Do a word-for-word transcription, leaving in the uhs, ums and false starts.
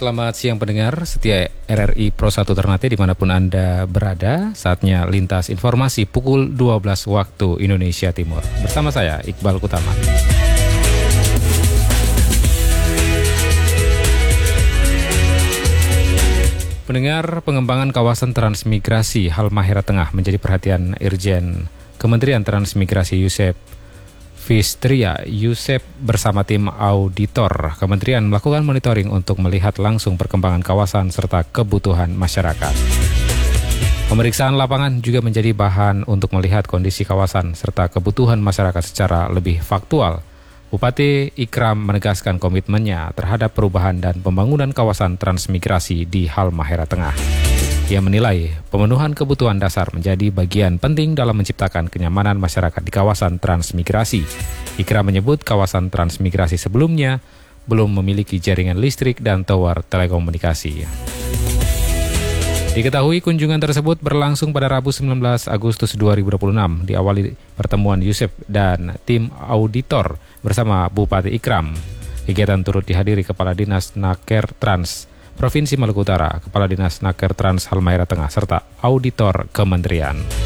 Selamat siang pendengar setia R R I Pro satu Ternate dimanapun Anda berada. Saatnya lintas informasi pukul dua belas waktu Indonesia Timur. Bersama saya Iqbal Kutama. Pendengar, pengembangan kawasan transmigrasi Halmahera Tengah menjadi perhatian Irjen Kementerian Transmigrasi Yusef Fistria. Yusef bersama tim auditor kementerian melakukan monitoring untuk melihat langsung perkembangan kawasan serta kebutuhan masyarakat. Pemeriksaan lapangan juga menjadi bahan untuk melihat kondisi kawasan serta kebutuhan masyarakat secara lebih faktual. Bupati Ikram menegaskan komitmennya terhadap perubahan dan pembangunan kawasan transmigrasi di Halmahera Tengah. Ia menilai pemenuhan kebutuhan dasar menjadi bagian penting dalam menciptakan kenyamanan masyarakat di kawasan transmigrasi. Ikram menyebut kawasan transmigrasi sebelumnya belum memiliki jaringan listrik dan tower telekomunikasi. Diketahui kunjungan tersebut berlangsung pada Rabu sembilan belas Agustus dua ribu dua puluh enam, diawali pertemuan Yusef dan tim auditor bersama Bupati Ikram. Kegiatan turut dihadiri Kepala Dinas Naker Trans Provinsi Maluku Utara, Kepala Dinas Naker Trans Halmahera Tengah, serta auditor kementerian.